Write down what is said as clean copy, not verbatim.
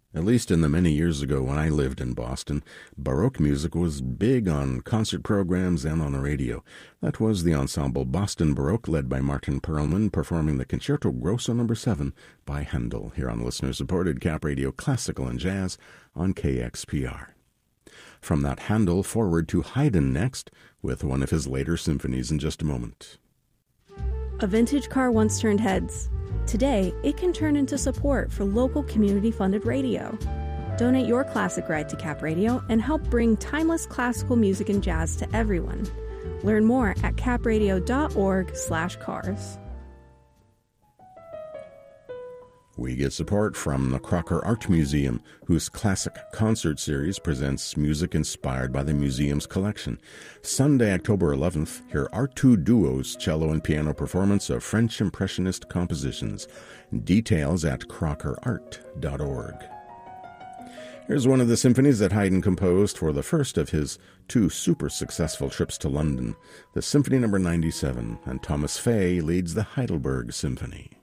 At least in the many years ago when I lived in Boston, Baroque music was big on concert programs and on the radio. That was the ensemble Boston Baroque, led by Martin Perlman, performing the Concerto Grosso No. 7 by Handel, here on listener-supported Cap Radio Classical and Jazz on KXPR. From that Handel forward to Haydn next, with one of his later symphonies in just a moment. A vintage car once turned heads. Today, it can turn into support for local community-funded radio. Donate your classic ride to Cap Radio and help bring timeless classical music and jazz to everyone. Learn more at capradio.org/cars. We get support from the Crocker Art Museum, whose classic concert series presents music inspired by the museum's collection. Sunday, October 11th, hear Artu Duo's cello and piano performance of French Impressionist compositions. Details at crockerart.org. Here's one of the symphonies that Haydn composed for the first of his two super successful trips to London, the Symphony No. 97, and Thomas Fay leads the Heidelberg Symphony.